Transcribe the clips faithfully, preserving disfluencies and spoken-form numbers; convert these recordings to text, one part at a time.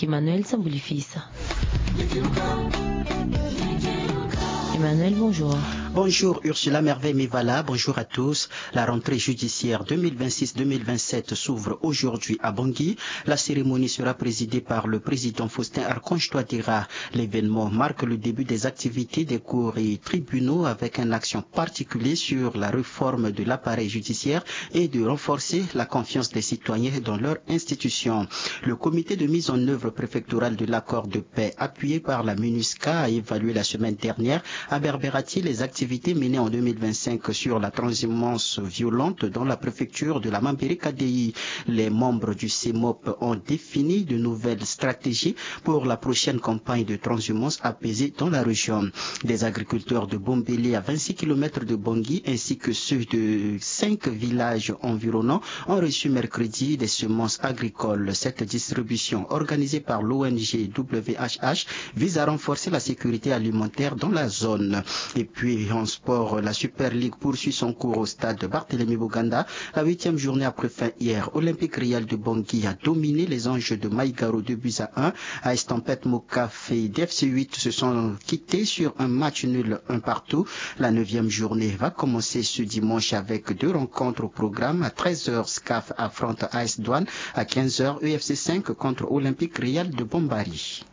avec Emmanuel Samboulifissa. Emmanuel, bonjour. Bonjour Ursula Merveille Mivala, bonjour à tous. La rentrée judiciaire deux mille vingt-six deux mille vingt-sept s'ouvre aujourd'hui à Bangui. La cérémonie sera présidée par le président Faustin Archange Touadéra. L'événement marque le début des activités des cours et tribunaux avec un accent particulier sur la réforme de l'appareil judiciaire et de renforcer la confiance des citoyens dans leur institution. Le comité de mise en œuvre préfectoral de l'accord de paix appuyé par la MINUSCA a évalué la semaine dernière à Berberati les activités menées en deux mille vingt-cinq sur la transhumance violente dans la préfecture de la Mambéry-K D I. Les membres du C E M O P ont défini de nouvelles stratégies pour la prochaine campagne de transhumance apaisée dans la région. Des agriculteurs de Bombélé à vingt-six kilomètres de Bangui ainsi que ceux de cinq villages environnants ont reçu mercredi des semences agricoles. Cette distribution organisée par l'O N G W H H vise à renforcer la sécurité alimentaire dans la zone. Et puis en sport, la Super League poursuit son cours au stade Barthélémy Boganda. La huitième journée après fin hier, Olympique Real de Bangui a dominé les Anges de Maïgaro deux buts à un. À Estampette Mokaf et D F C huit se sont quittés sur un match nul un partout. La neuvième journée va commencer ce dimanche avec deux rencontres au programme. À treize heures, S C A F affronte A S Douane. À quinze heures, E F C cinq contre Olympique Real de Bombari.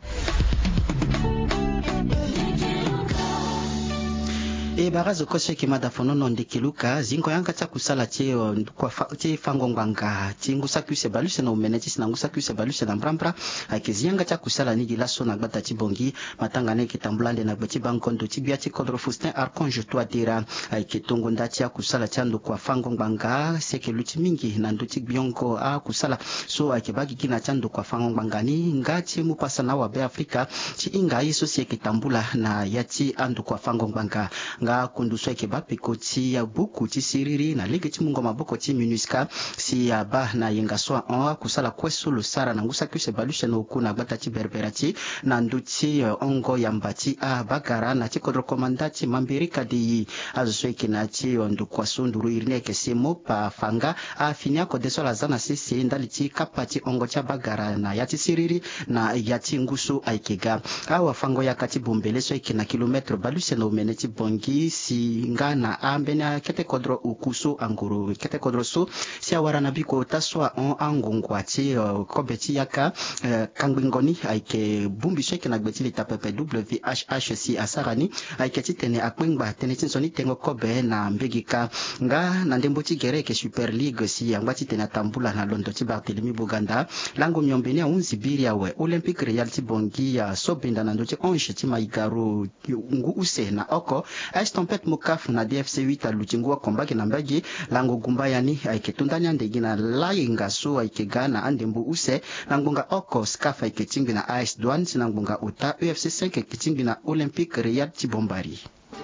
E barazo kose kimada fonono ndekiluka zingo yanga cha kusala che kwa che fangongwanga chingusa kuse baluse na umene chi sinangusa kuse baluse na mbrambra akizianga cha kusala ni gilaso na gbata chibongi matanga ne kitambulande na gbachi bankondo chibia chi kodro Faustin Archange Touadéra akitongo ndachi ya kusala chando kwa fangongwanga seke luchi mingi na nduchi bionko a kusala so akibagi kina chando kwa fangongwanga ni ngachi mupasa na wa be Afrika chi inga iso sie kitambula na yachi ando kwa fangongwanga nga kunduswa ke ba pekoti ya buku ti siriri na lege ti mungo maboko ti MINUSCA si ya ba na yenga swa on kusala kweso lo sara na ngusa kuse balusha na ukuna gbata ti berberati na nduti uh, ongo ya mbati a bagara na ti kodro komandati Mambéry-K D I azoswe ke na ti ondu kwa sonduru irine ke semo pa fanga a finia ko deso la zana sisi ndali ti kapati ongo cha bagara na yati siriri na yati ngusu aikega awa fango ya kati bombele so ke na kilometre balusha na umene ti bongi si ngana ambena kete kodro ukuso anguru kete kodro so si awara na biko taswa on angungwa ti uh, kobeti yaka uh, kangwingoni aike bumbi sheke na gbeti lita pepe W H H si asarani aike ti tene akpengba tene ti soni tengo kobe na mbegika nga na ndembo ti gere ke Super League si yangba ti tene tambula na londo ti Barthélémy Boganda lango myombeni a unzi biria we Olympique Real ti Bangui ya sobenda na ndo ti Ange ti Maïgaro ngu use na oko Estampette Mokaf na D F C huit a luchingua kombaki na mbagi lango gumbayani aike tundani andegi na lainga so aike gana andembu use langonga oko S C A F aike tingbi na A S Douane sinangonga uta E F C cinq aike tingbi na Olympique Real ti Bombari.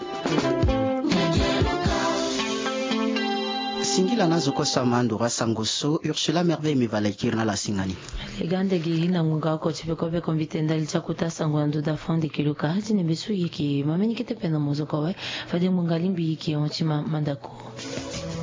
Singila nazo kosa mando rasangoso Ursula Merveille Mivala kirna la singani. Legande gi na ngunga ko chipe ko be konvite ndali chakuta sangwandu da fondi kiluka hati ne besu yiki mameni kete pena mozo ko we fade mungalimbi yiki onchima mandako.